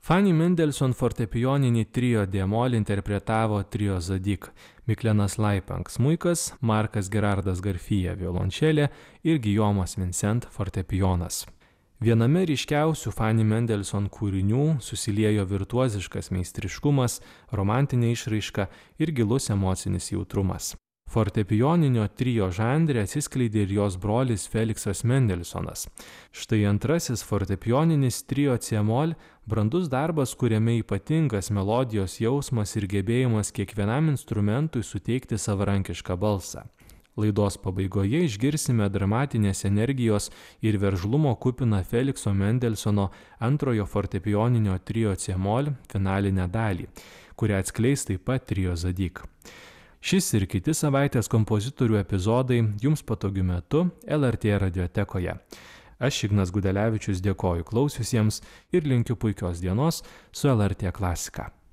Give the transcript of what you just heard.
Fanny Mendelssohn fortepijoninį trio d-mol interpretavo trio Zadig, Miklenas Laipenk smuikas, Markas Gerardas Garfija violončelė ir Gijomas Vincent fortepijonas. Viename ryškiausių Fanny Mendelssohn kūrinių susiliejo virtuoziškas meistriškumas, romantinė išraiška ir gilus emocinis jautrumas. Fortepijoninio trio žanre atsiskleidė ir jos brolis Feliksas Mendelssohnas. Štai antrasis fortepijoninis trio c-mol brandus darbas, kuriame ypatingas melodijos jausmas ir gebėjimas kiekvienam instrumentui suteikti savarankišką balsą. Laidos pabaigoje išgirsime dramatinės energijos ir veržlumo kupiną Felikso Mendelssohno antrojo fortepijoninio trio c-mol finalinę dalį, kurią atskleis taip pat trio Zadig. Šis ir kiti savaitės kompozitorių epizodai jums patogiu metu LRT radiotekoje. Aš Ignas Gudelevičius dėkoju klausiusiems ir linkiu puikios dienos su LRT klasika.